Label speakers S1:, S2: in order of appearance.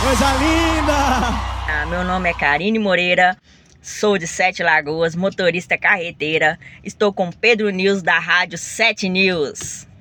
S1: Coisa linda!
S2: Meu nome é Karine Moreira, sou de Sete Lagoas, motorista carreteira. Estou com Pedro News da Rádio 7 News.